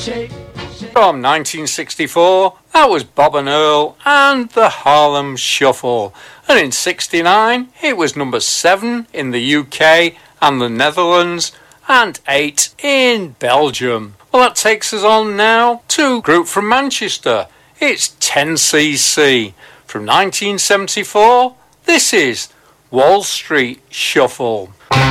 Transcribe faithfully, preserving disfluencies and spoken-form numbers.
From nineteen sixty-four, that was Bob and Earl and the Harlem Shuffle. And in sixty-nine, it was number seven in the U K and the Netherlands, and eight in Belgium. Well, that takes us on now to a group from Manchester. It's ten C C. From nineteen seventy-four, this is Wall Street Shuffle.